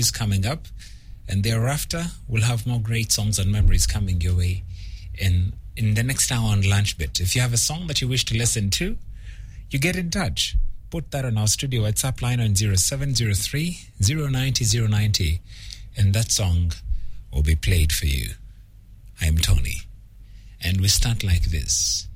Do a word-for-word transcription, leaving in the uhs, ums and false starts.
is coming up. And thereafter, we'll have more great songs and memories coming your way in, in the next hour on Lunch Bit. If you have a song that you wish to listen to, you get in touch. Put that on our studio WhatsApp line on zero seven zero three, zero nine zero, zero nine zero, and that song will be played for you. I'm Tony, and we start like this.